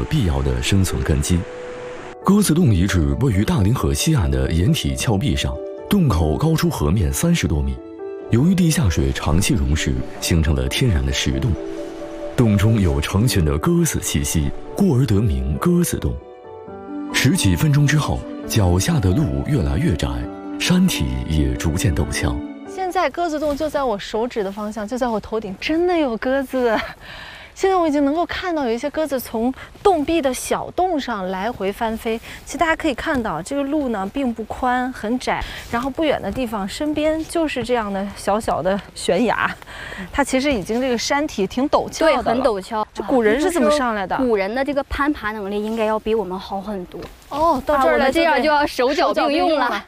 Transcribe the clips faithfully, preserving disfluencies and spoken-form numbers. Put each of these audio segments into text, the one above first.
必要的生存根基。鸽子洞遗址位于大凌河西岸的掩体峭壁上，洞口高出河面三十多米。由于地下水长期溶蚀，形成了天然的石洞，洞中有成群的鸽子栖息，故而得名鸽子洞。十几分钟之后，脚下的路越来越窄，山体也逐渐陡峭。 现在鸽子洞就在我手指的方向，就在我头顶，真的有鸽子。现在我已经能够看到有一些鸽子从洞壁的小洞上来回翻飞。其实大家可以看到，这个路呢并不宽，很窄，然后不远的地方身边就是这样的小小的悬崖。它其实已经这个山体挺陡峭的了， 对，很陡峭。 这古人是怎么上来的？ 古人的这个攀爬能力应该要比我们好很多。 哦，到这儿来、啊、 这样就要手脚并用了。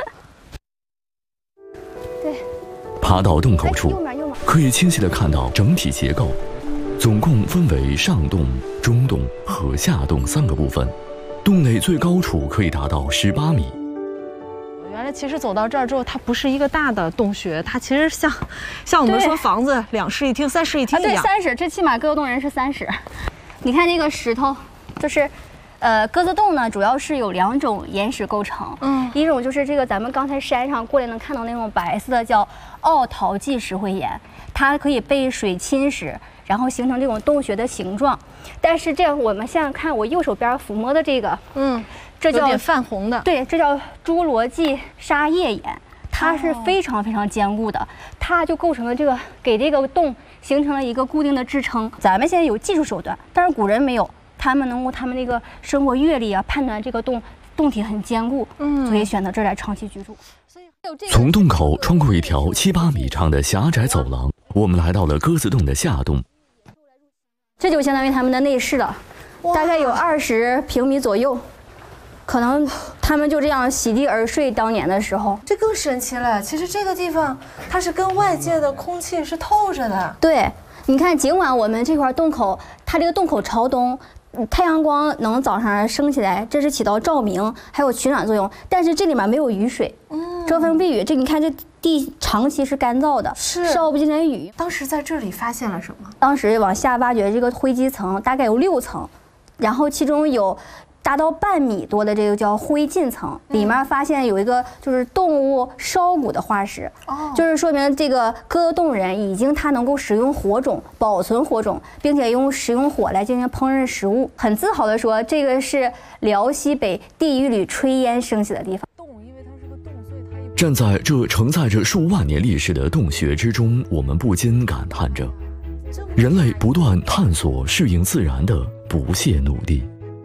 对， 爬到洞口处，可以清晰地看到整体结构。总共分为上洞、中洞和下洞三个部分，洞内最高处可以达到十八米。 原来其实走到这儿之后，它不是一个大的洞穴，它其实像像我们说房子两室一厅、三室一厅一样。 啊、对，三室，这起码鸽子洞人是三室。你看这个石头，就是。呃，鸽子洞呢，主要是有两种岩石构成，嗯，一种就是这个咱们刚才山上过来能看到那种白色的叫奥陶纪石灰岩，它可以被水侵蚀，然后形成这种洞穴的形状。但是这样，我们现在看我右手边抚摸的这个，嗯，这叫有点泛红的， 对，这叫侏罗纪沙叶岩，它是非常非常坚固的，它就构成了这个给这个洞形成了一个固定的支撑。咱们现在有技术手段，但是古人没有。他们能够他们那个生活阅历啊，判断这个洞洞体很坚固，嗯，所以选择这儿来长期居住。 从洞口穿过一条七八米长的狭窄走廊，我们来到了鸽子洞的下洞。 这就相当于他们的内室了，大概有二十平米左右。可能他们就这样席地而睡，当年的时候。 这更神奇了，其实这个地方它是跟外界的空气是透着的。 对，你看，尽管我们这块洞口，它这个洞口朝东。太阳光能早上升起来，这是起到照明还有取暖作用，但是这里面没有雨水，嗯，遮风避雨。这你看，这地长期是干燥的， 是少不进来雨。 当时在这里发现了什么？ 当时往下挖掘这个灰基层，大概有六层，然后其中有达到半米多的这个叫灰烬层，里面发现有一个就是动物烧骨的化石，哦，就是说明这个鸽洞人已经他能够使用火种保存火种，并且用使用火来进行烹饪食物。很自豪的说，这个是辽西北地狱里炊烟升起的地方。 站在这承载着数万年历史的洞穴之中，我们不禁感叹着，人类不断探索适应自然的不懈努力。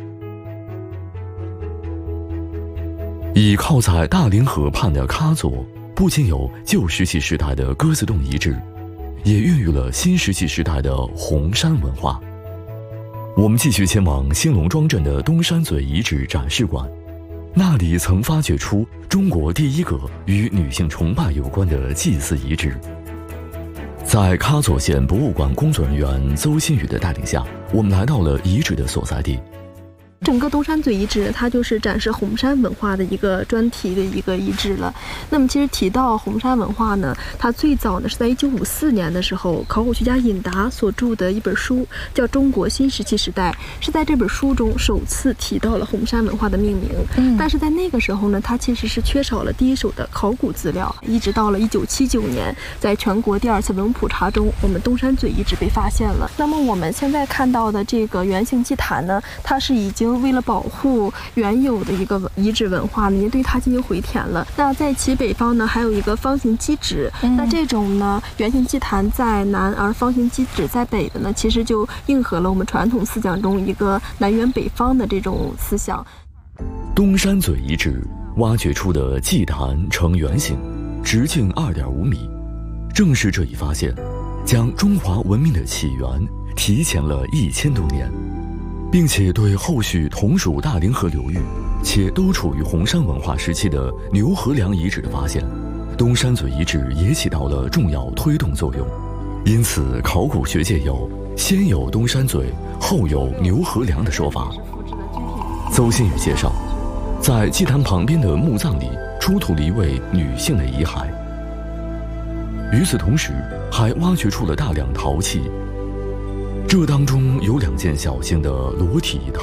倚靠在大凌河畔的喀左，不仅有旧石器时代的鸽子洞遗址，也孕育了新石器时代的红山文化。我们继续前往兴隆庄镇的东山嘴遗址展示馆，那里曾发掘出中国第一个与女性崇拜有关的祭祀遗址。在喀左县博物馆工作人员邹新宇的带领下，我们来到了遗址的所在地。 整个东山嘴遗址，它就是展示红山文化的一个专题的一个遗址了。那么，其实提到红山文化呢，它最早呢是在一九五四年的时候，考古学家尹达所著的一本书，叫《中国新石器时代》，是在这本书中首次提到了红山文化的命名。嗯，但是在那个时候呢，它其实是缺少了第一手的考古资料。一直到了一九七九年，在全国第二次文物普查中，我们东山嘴遗址被发现了。那么我们现在看到的这个圆形祭坛呢，它是已经为了保护原有的一个遗址文化呢，已经对它进行回填了。那在其北方呢，还有一个方形基址。嗯、那这种呢，圆形祭坛在南，而方形基址在北的呢，其实就应和了我们传统思想中一个南辕北方的这种思想。 东山嘴遗址挖掘出的祭坛呈圆形，直径二点五米。正是这一发现，将中华文明的起源提前了一千多年。并且对后续同属大凌河流域且都处于红山文化时期的牛河梁遗址的发现，东山嘴遗址也起到了重要推动作用。因此考古学界有先有东山嘴后有牛河梁的说法。邹新宇介绍，在祭坛旁边的墓葬里出土了一位女性的遗骸，与此同时还挖掘出了大量陶器，这当中有两件小型的裸体陶